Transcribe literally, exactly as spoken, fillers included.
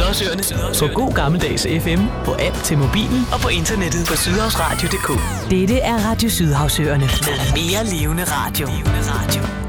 Sydhavsøerne på god gammeldags F M, på app til mobilen og på internettet på sydhavsradio punktum d k. Dette er Radio Sydhavsøerne med mere levende radio.